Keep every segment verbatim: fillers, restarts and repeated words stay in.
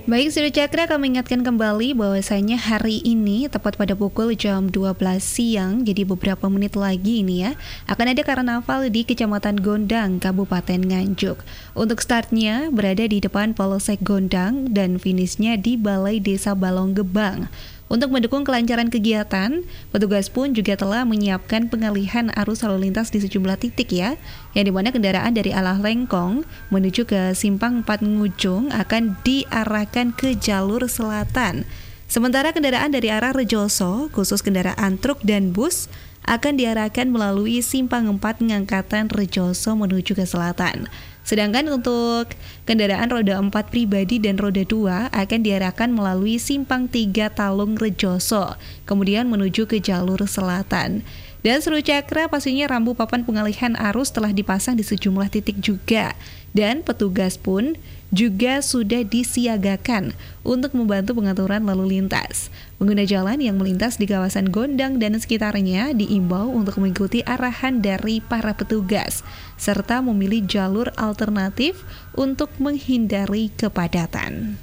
Baik, Sudah Cakra, kami ingatkan kembali bahwasanya hari ini tepat pada pukul jam dua belas siang, jadi beberapa menit lagi ini ya, akan ada karnaval di Kecamatan Gondang, Kabupaten Nganjuk. Untuk startnya berada di depan Polsek Gondang dan finishnya di Balai Desa Balonggebang. Untuk mendukung kelancaran kegiatan, petugas pun juga telah menyiapkan pengalihan arus lalu lintas di sejumlah titik ya, yang dimana kendaraan dari arah Lengkong menuju ke Simpang Empat Ngujung akan diarahkan ke jalur selatan. Sementara kendaraan dari arah Rejoso, khusus kendaraan truk dan bus, akan diarahkan melalui Simpang Empat Ngangkatan Rejoso menuju ke selatan. Sedangkan untuk kendaraan roda empat pribadi dan roda dua akan diarahkan melalui Simpang Tiga Talung Rejoso, kemudian menuju ke jalur selatan. Dan Seru Cakra, pastinya rambu papan pengalihan arus telah dipasang di sejumlah titik juga. Dan petugas pun juga sudah disiagakan untuk membantu pengaturan lalu lintas. Pengguna jalan yang melintas di kawasan Gondang dan sekitarnya diimbau untuk mengikuti arahan dari para petugas, serta memilih jalur alternatif untuk menghindari kepadatan.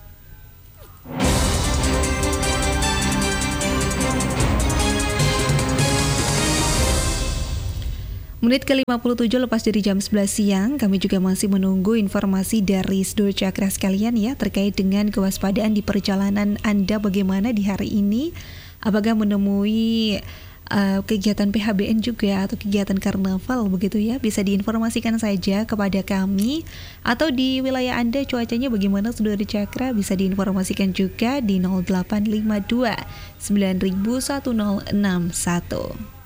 Menit ke lima puluh tujuh lepas dari jam sebelas siang, kami juga masih menunggu informasi dari Seru Cakra sekalian ya, terkait dengan kewaspadaan di perjalanan Anda bagaimana di hari ini. Apakah menemui uh, kegiatan P H B N juga atau kegiatan karnaval begitu ya, bisa diinformasikan saja kepada kami. Atau di wilayah Anda cuacanya bagaimana Seru Cakra, bisa diinformasikan juga di nol delapan lima dua sembilan satu nol enam satu.